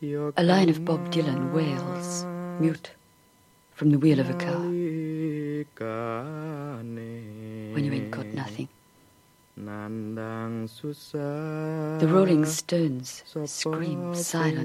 A line of Bob Dylan wails, mute, from the wheel of a car. When you ain't got nothing. The Rolling Stones scream silent.